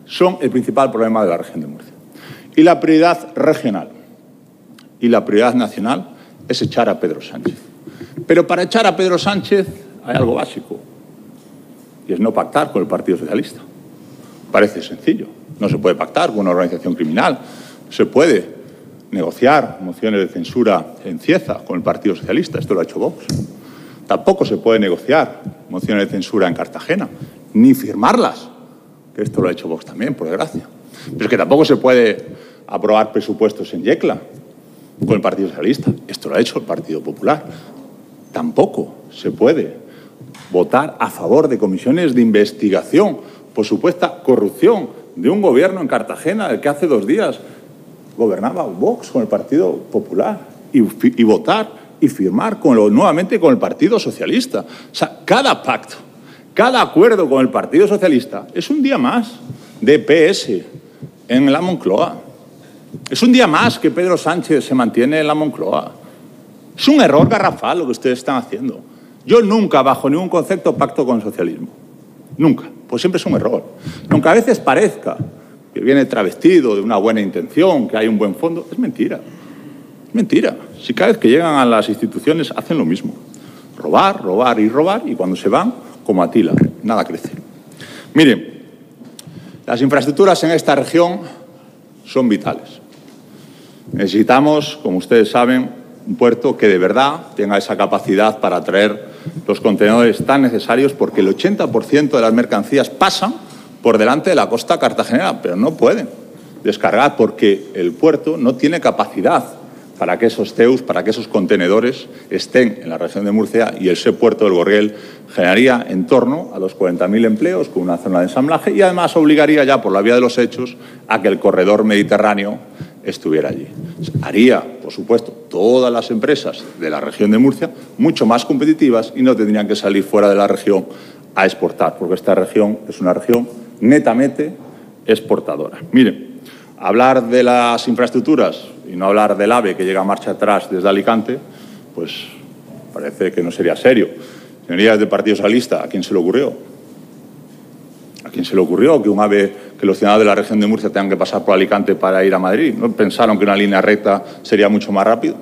son el principal problema de la región de Murcia. Y la prioridad regional y la prioridad nacional es echar a Pedro Sánchez. Pero para echar a Pedro Sánchez hay algo básico, y es no pactar con el Partido Socialista. Parece sencillo. No se puede pactar con una organización criminal. No se puede negociar mociones de censura en Cieza con el Partido Socialista. Esto lo ha hecho Vox. Tampoco se puede negociar mociones de censura en Cartagena, ni firmarlas, que esto lo ha hecho Vox también, por desgracia. Pero es que tampoco se puede aprobar presupuestos en Yecla con el Partido Socialista. Esto lo ha hecho el Partido Popular. Tampoco se puede votar a favor de comisiones de investigación por supuesta corrupción de un gobierno en Cartagena, el que hace 2 días gobernaba Vox con el Partido Popular, y votar y firmar nuevamente con el Partido Socialista. O sea, cada pacto, cada acuerdo con el Partido Socialista es un día más de PS en la Moncloa. Es un día más que Pedro Sánchez se mantiene en la Moncloa. Es un error garrafal lo que ustedes están haciendo. Yo nunca, bajo ningún concepto, pacto con el socialismo. Nunca. Pues siempre es un error. Aunque a veces parezca que viene travestido de una buena intención, que hay un buen fondo, es mentira. Es mentira. Si cada vez que llegan a las instituciones hacen lo mismo. Robar, robar y robar, y cuando se van, como Atila, nada crece. Miren, las infraestructuras en esta región son vitales. Necesitamos, como ustedes saben, un puerto que de verdad tenga esa capacidad para traer los contenedores tan necesarios, porque el 80% de las mercancías pasan por delante de la costa cartagenera, pero no pueden descargar porque el puerto no tiene capacidad para que esos TEUs, para que esos contenedores estén en la región de Murcia, y ese puerto del Gorriel generaría en torno a los 40.000 empleos con una zona de ensamblaje, y además obligaría ya por la vía de los hechos a que el corredor mediterráneo estuviera allí. Haría, por supuesto, todas las empresas de la región de Murcia mucho más competitivas y no tendrían que salir fuera de la región a exportar, porque esta región es una región netamente exportadora. Miren, hablar de las infraestructuras y no hablar del AVE que llega a marcha atrás desde Alicante, pues parece que no sería serio. Señorías del Partido Socialista, ¿a quién se le ocurrió? ¿A quién se le ocurrió que un AVE, que los ciudadanos de la región de Murcia tengan que pasar por Alicante para ir a Madrid? ¿No pensaron que una línea recta sería mucho más rápido?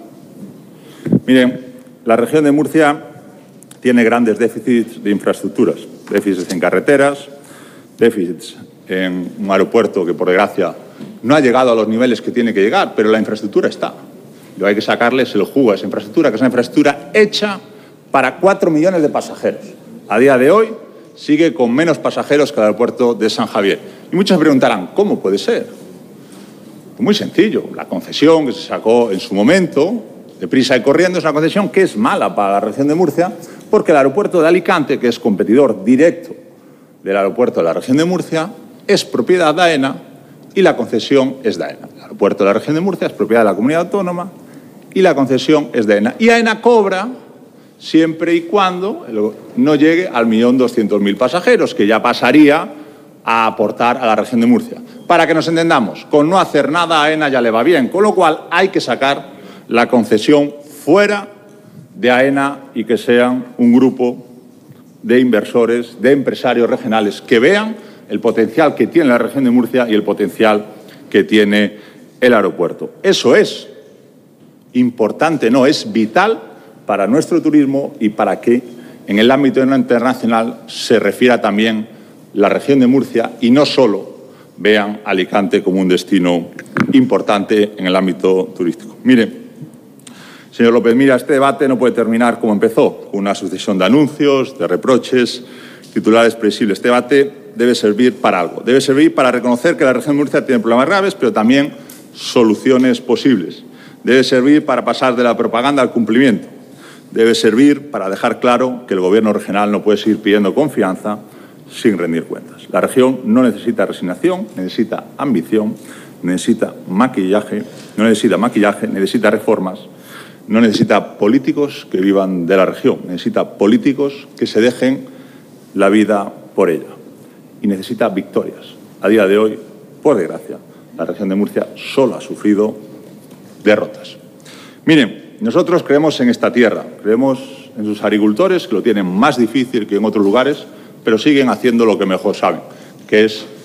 Miren, la región de Murcia tiene grandes déficits de infraestructuras, déficits en carreteras, déficits en un aeropuerto que, por desgracia, no ha llegado a los niveles que tiene que llegar, pero la infraestructura está. Lo que hay que sacarles el jugo a esa infraestructura, que es una infraestructura hecha para 4 millones de pasajeros. A día de hoy sigue con menos pasajeros que el aeropuerto de San Javier. Y muchos se preguntarán, ¿cómo puede ser? Pues muy sencillo. La concesión que se sacó en su momento, deprisa y corriendo, es una concesión que es mala para la región de Murcia, porque el aeropuerto de Alicante, que es competidor directo del aeropuerto de la región de Murcia, es propiedad de AENA y la concesión es de AENA. El aeropuerto de la región de Murcia es propiedad de la comunidad autónoma y la concesión es de AENA. Y AENA cobra siempre y cuando no llegue al 1.200.000 pasajeros, que ya pasaría a aportar a la región de Murcia. Para que nos entendamos, con no hacer nada a AENA ya le va bien, con lo cual hay que sacar la concesión fuera de AENA y que sean un grupo de inversores, de empresarios regionales que vean el potencial que tiene la región de Murcia y el potencial que tiene el aeropuerto. Eso es importante, no, es vital para nuestro turismo y para que en el ámbito internacional se refiera también la región de Murcia y no solo vean Alicante como un destino importante en el ámbito turístico. Mire, señor López Mira, este debate no puede terminar como empezó, con una sucesión de anuncios, de reproches, titulares previsibles. Este debate debe servir para algo. Debe servir para reconocer que la región de Murcia tiene problemas graves, pero también soluciones posibles. Debe servir para pasar de la propaganda al cumplimiento. Debe servir para dejar claro que el Gobierno regional no puede seguir pidiendo confianza sin rendir cuentas. La región no necesita resignación, necesita ambición, necesita maquillaje, necesita reformas, no necesita políticos que vivan de la región, necesita políticos que se dejen la vida por ella y necesita victorias. A día de hoy, por desgracia, la región de Murcia solo ha sufrido derrotas. Miren, nosotros creemos en esta tierra, creemos en sus agricultores, que lo tienen más difícil que en otros lugares, pero siguen haciendo lo que mejor saben, que es